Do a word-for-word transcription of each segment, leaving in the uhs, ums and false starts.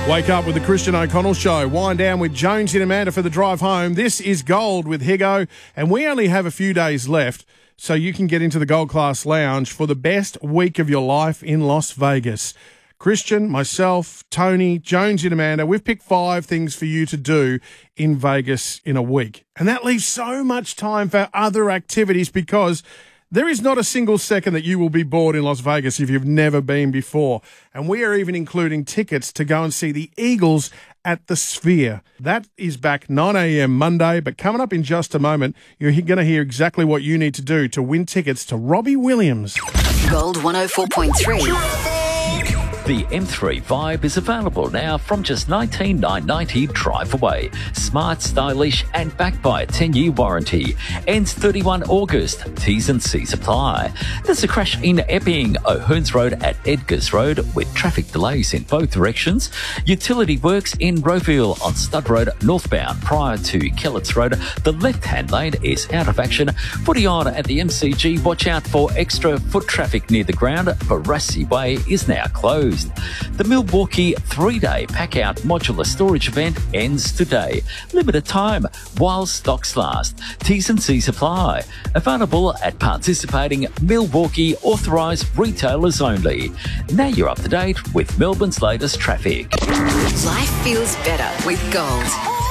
Wake up with the Christian O'Connell Show. Wind down with Jonesy and Amanda for the drive home. This is Gold with Higo, and we only have a few days left, so you can get into the Gold Class Lounge for the best week of your life in Las Vegas. Christian, myself, Tony, Jonesy and Amanda, we've picked five things for you to do in Vegas in a week. And that leaves so much time for other activities because there is not a single second that you will be bored in Las Vegas if you've never been before. And we are even including tickets to go and see the Eagles at the Sphere. That is back nine a.m. Monday, but coming up in just a moment, you're going to hear exactly what you need to do to win tickets to Robbie Williams. Gold one oh four point three. The M three Vibe is available now from just nineteen thousand nine hundred ninety drive away. Smart, stylish and backed by a ten-year warranty. Ends thirty-first of August. T's and C's apply. There's a crash in Epping, O'Hearns Road at Edgars Road with traffic delays in both directions. Utility works in Rowville on Stud Road northbound prior to Kellett's Road. The left-hand lane is out of action. Footy on at the M C G. Watch out for extra foot traffic near the ground. Barassi Way is now closed. The Milwaukee three-day pack-out modular storage event ends today. Limited time while stocks last. T's and C's apply. Available at participating Milwaukee authorised retailers only. Now you're up to date with Melbourne's latest traffic. Life feels better with Gold.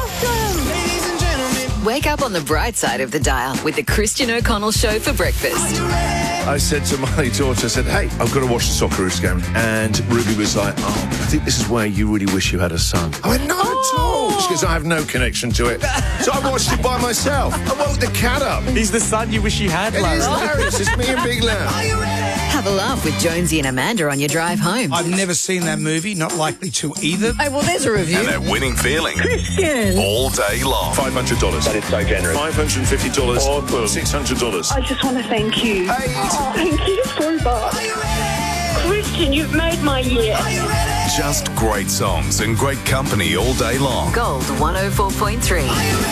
Wake up on the bright side of the dial with the Christian O'Connell Show for breakfast. I said to my daughter, I said, hey, I've got to watch the Socceroos game. And Ruby was like, oh, I think this is where you really wish you had a son. I went, not at all. She goes, I have no connection to it. So I watched it by myself. I woke the cat up. He's the son you wish you had, It Larry. is hilarious. It's me and Big Lam. Have a laugh with Jonesy and Amanda on your drive home. I've never seen that movie, not likely to either. Oh, well, there's a review. And that winning feeling. Christian. All day long. five hundred dollars. That is so generous. five hundred fifty dollars. Awesome. six hundred dollars. I just want to thank you. Hey. Oh, thank you so much. Christian, you've made my year. Just great songs and great company all day long. Gold one oh four point three.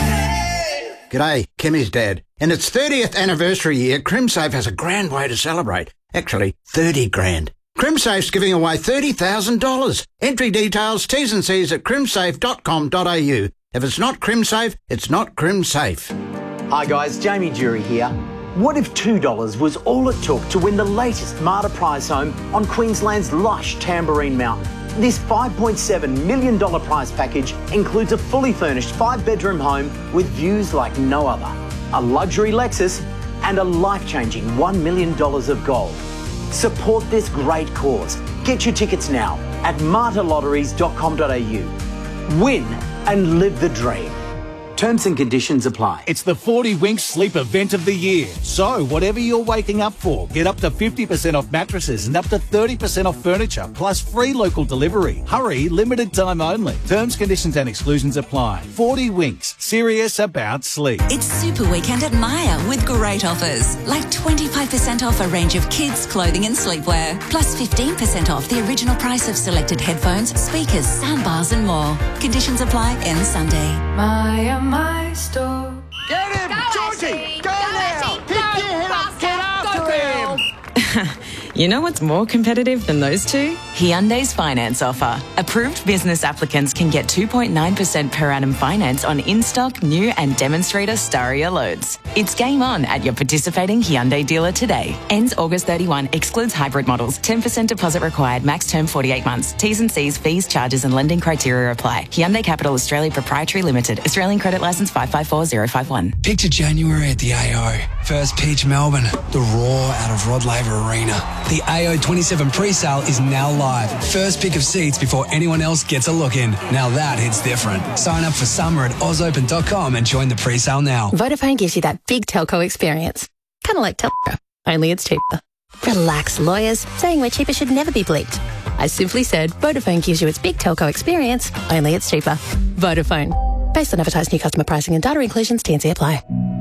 G'day, Kimmy's dad. In its thirtieth anniversary year, CrimSafe has a grand way to celebrate. Actually, thirty grand. CrimSafe's giving away thirty thousand dollars. Entry details, T's and C's at crimsafe dot com dot a u. If it's not CrimSafe, it's not CrimSafe. Hi guys, Jamie Jury here. What if two dollars was all it took to win the latest Marta prize home on Queensland's lush Tamborine Mountain? This five point seven million dollars prize package includes a fully furnished five-bedroom home with views like no other, a luxury Lexus, and a life-changing one million dollars of gold. Support this great cause. Get your tickets now at marta lotteries dot com dot a u. Win and live the dream. Terms and conditions apply. It's the forty Winks Sleep Event of the Year. So, whatever you're waking up for, get up to fifty percent off mattresses and up to thirty percent off furniture, plus free local delivery. Hurry, limited time only. Terms, conditions and exclusions apply. forty Winks, serious about sleep. It's Super Weekend at Myer with great offers, like twenty-five percent off a range of kids' clothing and sleepwear, plus fifteen percent off the original price of selected headphones, speakers, soundbars and more. Conditions apply end Sunday. Myer, my store. Get him! Go, Georgie! Ashley. Go, Go, now! Ashley. Pick Go, your head up! Get after Go, him! You know what's more competitive than those two? Hyundai's finance offer. Approved business applicants can get two point nine percent per annum finance on in-stock, new and demonstrator Staria loads. It's game on at your participating Hyundai dealer today. Ends August thirty-first. Excludes hybrid models. ten percent deposit required. Max term forty-eight months. T's and C's, fees, charges and lending criteria apply. Hyundai Capital Australia Proprietary Limited. Australian credit licence five five four zero five one. Picture January at the A O. First pitch Melbourne. The roar out of Rod Laver Arena. The A O twenty-seven pre-sale is now live. First pick of seats before anyone else gets a look in. Now that hits different. Sign up for summer at oz open dot com and join the pre-sale now. Vodafone gives you that big telco experience. Kind of like Telco, only it's cheaper. Relax, lawyers. Saying we're cheaper should never be bleeped. I simply said Vodafone gives you its big telco experience, only it's cheaper. Vodafone. Based on advertised new customer pricing and data inclusions, T and C apply.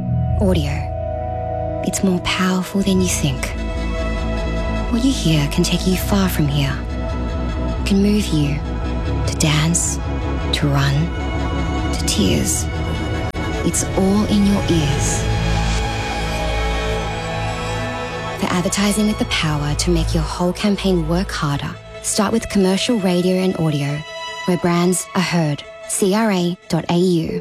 Audio. It's more powerful than you think. What you hear can take you far from here. It can move you to dance, to run, to tears. It's all in your ears. For advertising with the power to make your whole campaign work harder, start with commercial radio and audio. where brands are heard. C R A dot A U.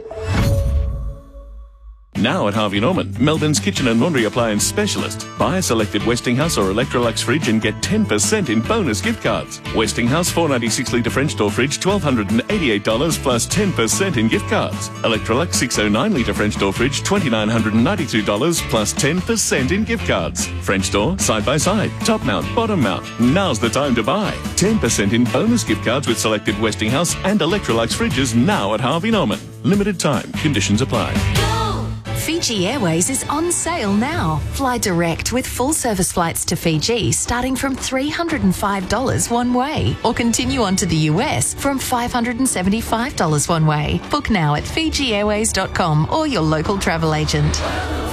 Now at Harvey Norman, Melbourne's kitchen and laundry appliance specialist. Buy a selected Westinghouse or Electrolux fridge and get ten percent in bonus gift cards. Westinghouse four ninety-six litre French door fridge, one thousand two hundred eighty-eight dollars plus ten percent in gift cards. Electrolux six oh nine litre French door fridge, two thousand nine hundred ninety-two dollars plus ten percent in gift cards. French door, side by side, top mount, bottom mount. Now's the time to buy. ten percent in bonus gift cards with selected Westinghouse and Electrolux fridges now at Harvey Norman. Limited time. Conditions apply. Fiji Airways is on sale now. Fly direct with full service flights to Fiji starting from three hundred five dollars one way, or continue on to the U S from five hundred seventy-five dollars one way. Book now at Fiji Airways dot com or your local travel agent.